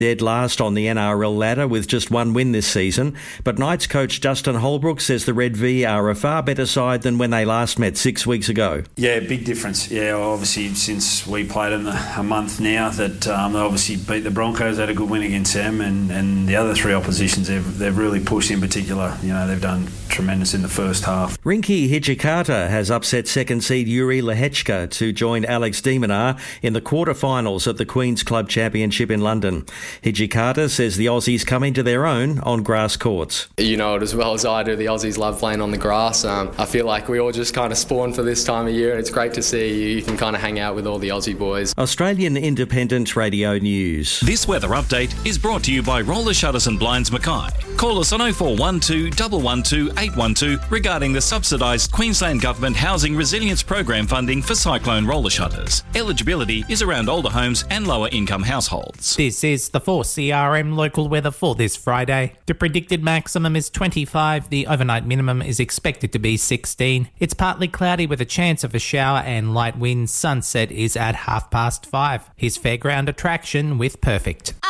Dead last on the NRL ladder with just one win this season, but Knights coach Justin Holbrook says the Red V are a far better side than when they last met 6 weeks ago. Yeah, big difference. Yeah, obviously since we played them a month now, that they obviously beat the Broncos, had a good win against them, and the other three oppositions they've really pushed. In particular, they've done tremendous in the first half. Rinky Hijikata has upset second seed Yuri Lehechka to join Alex de Minaur in the quarterfinals at the Queen's Club Championship in London. Hijikata says the Aussies come into their own on grass courts. You know it as well as I do, the Aussies love playing on the grass. I feel like we all just kind of spawn for this time of year, and it's great to see you can kind of hang out with all the Aussie boys. Australian Independent Radio News. This weather update is brought to you by Roller Shutters and Blinds Mackay. Call us on 0412 112 812 regarding the subsidised Queensland Government Housing Resilience Program funding for cyclone roller shutters. Eligibility is around older homes and lower income households. This is the 4CRM local weather for this Friday. The predicted maximum is 25. The overnight minimum is expected to be 16. It's partly cloudy with a chance of a shower and light winds. Sunset is at 5:30. Here's Fairground Attraction with Perfect.